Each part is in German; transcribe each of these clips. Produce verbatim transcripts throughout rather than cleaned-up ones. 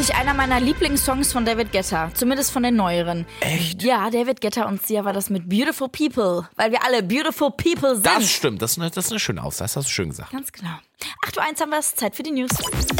tatsächlich einer meiner Lieblingssongs von David Guetta. Zumindest von den neueren. Echt? Ja, David Guetta und Sia war das mit Beautiful People. Weil wir alle Beautiful People sind. Das stimmt, das ist eine, das ist eine schöne Aussage, das hast du schön gesagt. Ganz genau. acht Uhr eins haben wir es, Zeit für die News.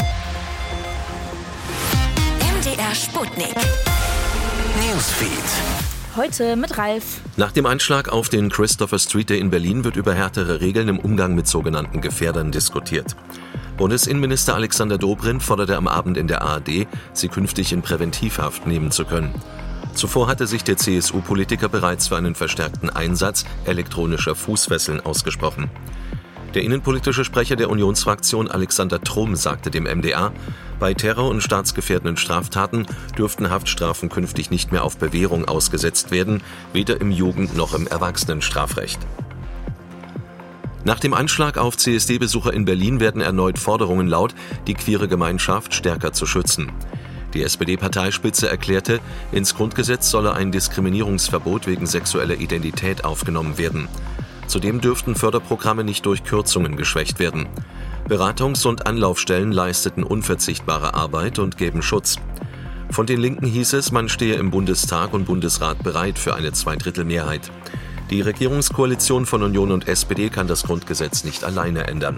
M D R Sputnik. Newsfeed. Heute mit Ralf. Nach dem Anschlag auf den Christopher Street Day in Berlin wird über härtere Regeln im Umgang mit sogenannten Gefährdern diskutiert. Bundesinnenminister Alexander Dobrindt forderte am Abend in der A R D, sie künftig in Präventivhaft nehmen zu können. Zuvor hatte sich der C S U-Politiker bereits für einen verstärkten Einsatz elektronischer Fußfesseln ausgesprochen. Der innenpolitische Sprecher der Unionsfraktion Alexander Trom sagte dem M D R, bei terror- und staatsgefährdenden Straftaten dürften Haftstrafen künftig nicht mehr auf Bewährung ausgesetzt werden, weder im Jugend- noch im Erwachsenenstrafrecht. Nach dem Anschlag auf C S D-Besucher in Berlin werden erneut Forderungen laut, die queere Gemeinschaft stärker zu schützen. Die S P D-Parteispitze erklärte, ins Grundgesetz solle ein Diskriminierungsverbot wegen sexueller Identität aufgenommen werden. Zudem dürften Förderprogramme nicht durch Kürzungen geschwächt werden. Beratungs- und Anlaufstellen leisteten unverzichtbare Arbeit und geben Schutz. Von den Linken hieß es, man stehe im Bundestag und Bundesrat bereit für eine Zweidrittelmehrheit. Die Regierungskoalition von Union und S P D kann das Grundgesetz nicht alleine ändern.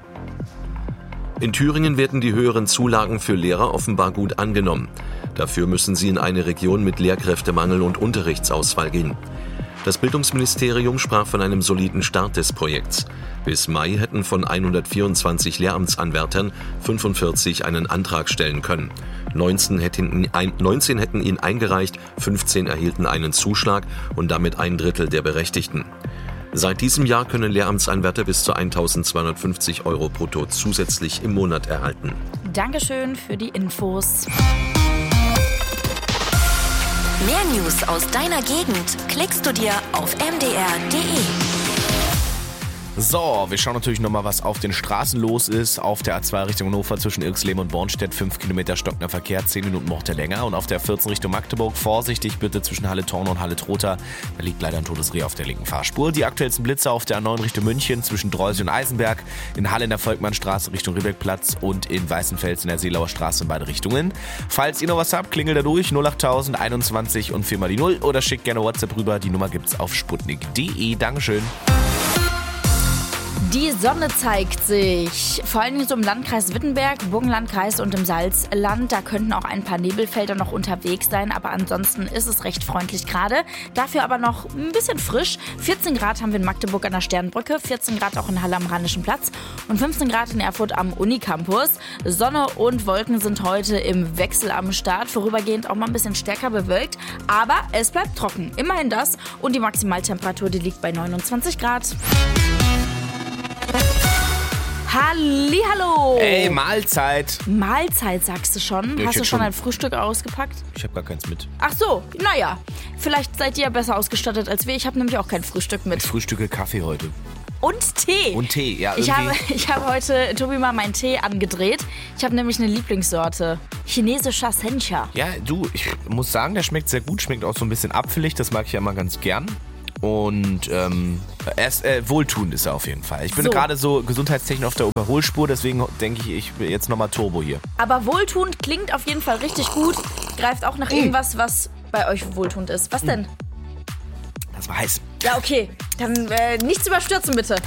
In Thüringen werden die höheren Zulagen für Lehrer offenbar gut angenommen. Dafür müssen sie in eine Region mit Lehrkräftemangel und Unterrichtsausfall gehen. Das Bildungsministerium sprach von einem soliden Start des Projekts. Bis Mai hätten von hundertvierundzwanzig Lehramtsanwärtern fünfundvierzig einen Antrag stellen können. neunzehn hätten, neunzehn hätten ihn eingereicht, fünfzehn erhielten einen Zuschlag und damit ein Drittel der Berechtigten. Seit diesem Jahr können Lehramtsanwärter bis zu eintausendzweihundertfünfzig Euro brutto zusätzlich im Monat erhalten. Dankeschön für die Infos. Mehr News aus deiner Gegend klickst du dir auf m d r punkt d e. So, wir schauen natürlich nochmal, was auf den Straßen los ist. Auf der A zwei Richtung Hannover zwischen Irxleben und Bornstedt fünf Kilometer stockender Verkehr, zehn Minuten braucht er länger. Und auf der vierzehn Richtung Magdeburg vorsichtig bitte zwischen Halle-Torn und Halle-Trotha. Da liegt leider ein Todesreh auf der linken Fahrspur. Die aktuellsten Blitze auf der A neun Richtung München zwischen Dreusel und Eisenberg. In Halle in der Volkmannstraße Richtung Ribbeckplatz und in Weißenfels in der Seelauer Straße in beide Richtungen. Falls ihr noch was habt, klingelt da durch null achttausend einundzwanzig und vier mal die null oder schickt gerne WhatsApp rüber. Die Nummer gibt's auf sputnik punkt d e. Dankeschön. Die Sonne zeigt sich, vor allem so im Landkreis Wittenberg, Burgenlandkreis und im Salzland. Da könnten auch ein paar Nebelfelder noch unterwegs sein, aber ansonsten ist es recht freundlich gerade. Dafür aber noch ein bisschen frisch. vierzehn Grad haben wir in Magdeburg an der Sternbrücke, vierzehn Grad auch in Halle am Rheinischen Platz und fünfzehn Grad in Erfurt am Unicampus. Sonne und Wolken sind heute im Wechsel am Start, vorübergehend auch mal ein bisschen stärker bewölkt, aber es bleibt trocken. Immerhin das und die Maximaltemperatur, die liegt bei neunundzwanzig Grad. Hallihallo! Ey, Mahlzeit! Mahlzeit, sagst du schon? Ja, Hast du schon schon ein Frühstück ausgepackt? Ich habe gar keins mit. Ach so, naja. Vielleicht seid ihr ja besser ausgestattet als wir. Ich habe nämlich auch kein Frühstück mit. Ich frühstücke Kaffee heute. Und Tee. Und Tee, ja. Ich irgendwie. habe, ich habe heute, Tobi, mal meinen Tee angedreht. Ich habe nämlich eine Lieblingssorte. Chinesischer Sencha. Ja, du, ich muss sagen, der schmeckt sehr gut. Schmeckt auch so ein bisschen apfelig. Das mag ich ja immer ganz gern. Und ähm, er ist, äh, wohltuend ist er auf jeden Fall. Ich bin So. gerade so gesundheitstechnisch auf der Überholspur, deswegen denke ich, ich will jetzt nochmal Turbo hier. Aber wohltuend klingt auf jeden Fall richtig gut. Greift auch nach irgendwas, was bei euch wohltuend ist. Was denn? Das war heiß. Ja, okay. Dann äh, nichts überstürzen, bitte.